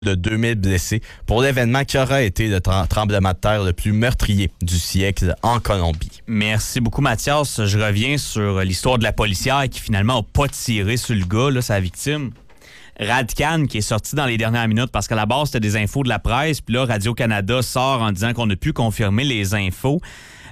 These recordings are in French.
de 2000 blessés pour l'événement qui aura été le tremblement de terre le plus meurtrier du siècle en Colombie. Merci beaucoup, Mathias. Je reviens sur l'histoire de la policière qui finalement n'a pas tiré sur le gars, là, sa victime. Radcan, qui est sorti dans les dernières minutes parce qu'à la base, c'était des infos de la presse. Puis là, Radio-Canada sort en disant qu'on a pu confirmer les infos.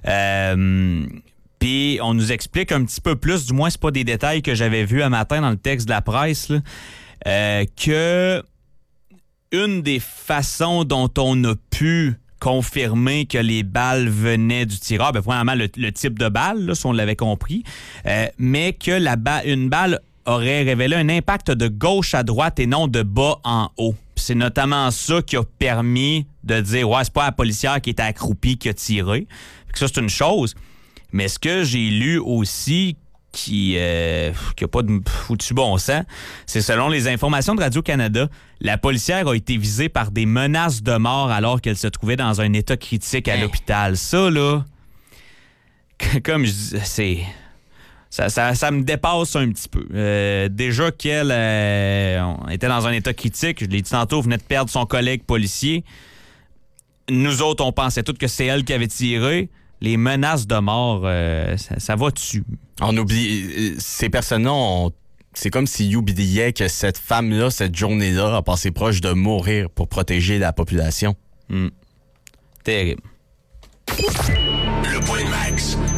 Puis on nous explique un petit peu plus, du moins c'est pas des détails que j'avais vus un matin dans le texte de la presse, là, que une des façons dont on a pu confirmer que les balles venaient du tireur, bien, premièrement, le type de balle, là, si on l'avait compris, mais que une balle aurait révélé un impact de gauche à droite et non de bas en haut. Puis c'est notamment ça qui a permis de dire « Ouais, c'est pas la policière qui était accroupie qui a tiré. » Ça, c'est une chose. Mais ce que j'ai lu aussi qui a pas de foutu bon sens, c'est selon les informations de Radio-Canada, la policière a été visée par des menaces de mort alors qu'elle se trouvait dans un état critique à l'hôpital. Ça, là, comme je dis, c'est... Ça me dépasse un petit peu. Déjà qu'elle était dans un état critique, je l'ai dit tantôt, venait de perdre son collègue policier. Nous autres, on pensait tous que c'est elle qui avait tiré. Les menaces de mort, ça va dessus. On oublie... Ces personnes-là, c'est comme s'ils oubliaient que cette femme-là, cette journée-là, a passé proche de mourir pour protéger la population. Terrible. Le Point Max.